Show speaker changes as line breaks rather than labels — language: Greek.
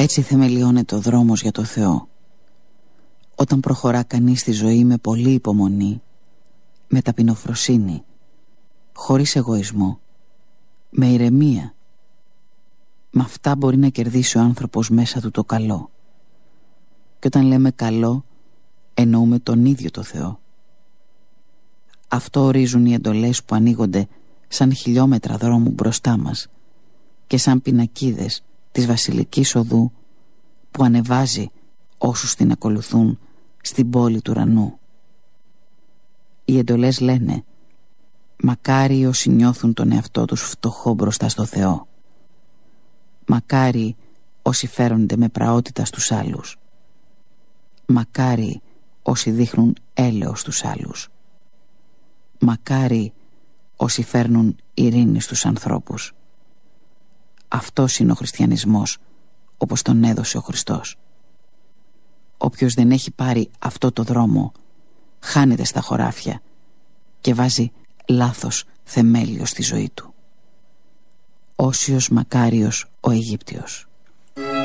Έτσι θεμελιώνεται ο δρόμος για το Θεό. Όταν προχωρά κανείς στη ζωή με πολλή υπομονή, με ταπεινοφροσύνη, χωρίς εγωισμό, με ηρεμία, με αυτά μπορεί να κερδίσει ο άνθρωπος μέσα του το καλό. Και όταν λέμε καλό, εννοούμε τον ίδιο το Θεό. Αυτό ορίζουν οι εντολές που ανοίγονται σαν χιλιόμετρα δρόμου μπροστά μας και σαν πινακίδες της βασιλικής οδού που ανεβάζει όσους την ακολουθούν στην πόλη του ουρανού. Οι εντολές λένε: μακάρι όσοι νιώθουν τον εαυτό τους φτωχό μπροστά στο Θεό. Μακάρι όσοι φέρονται με πραότητα στους άλλους. Μακάρι όσοι δείχνουν έλεος στους άλλους. Μακάρι όσοι φέρνουν ειρήνη στους ανθρώπους. Αυτός είναι ο χριστιανισμός όπως τον έδωσε ο Χριστός. Όποιος δεν έχει πάρει αυτό το δρόμο χάνεται στα χωράφια και βάζει λάθος θεμέλιο στη ζωή του. Όσιος μακάριος ο Αιγύπτιος.